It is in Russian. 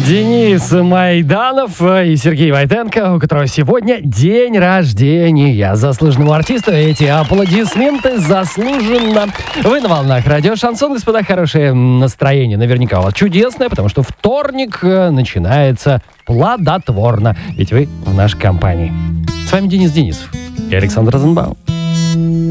Денис Майданов и Сергей Войтенко, у которого сегодня день рождения заслуженного артиста. Эти аплодисменты заслуженно. Вы на волнах радио Шансон, господа, хорошее настроение наверняка у вас чудесное, потому что вторник начинается плодотворно, ведь вы в нашей компании. С вами Денис Денисов и Александр Розенбаум.